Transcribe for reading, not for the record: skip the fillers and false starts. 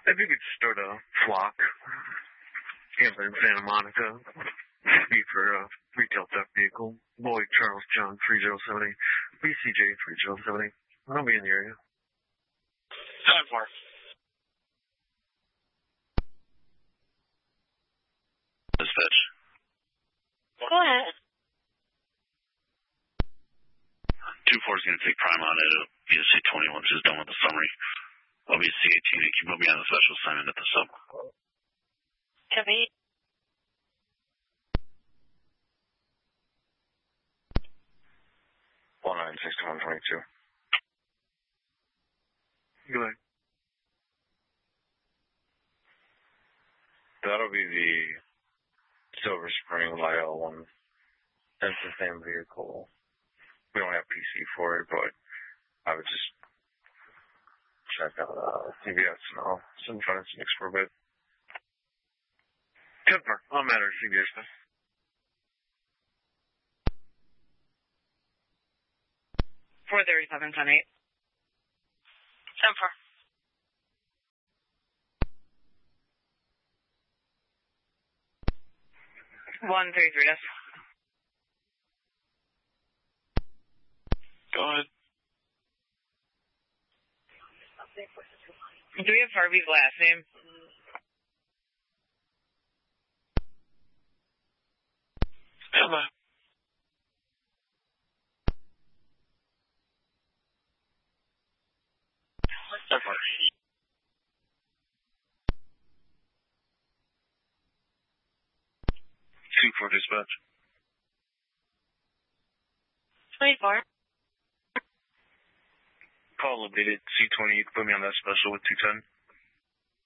If you could start a flock, Tampa and Santa Monica, be for a retail theft vehicle, Lloyd Charles John 3070, BCJ 3070. I'll be in the area. Time for it. Dispatch. Go ahead. 2-4 is going to take prime on it. BSC 21 is done with the summary. LBC 18, and keep moving on the special assignment at the sub. Copy. Go ahead. That'll be the Silver Spring Lyle one. That's the same vehicle. We don't have PC for it, but I would just check out CBS and I'll send Phoenix for a bit. Temper. All matters, CBS. 437, 10-8. Temper. One, 3-3, yes. Go ahead. Do we have Harvey's last name? Stand by. Time for it. 2-4 dispatch. 24. Call updated. C20, you can put me on that special with 210.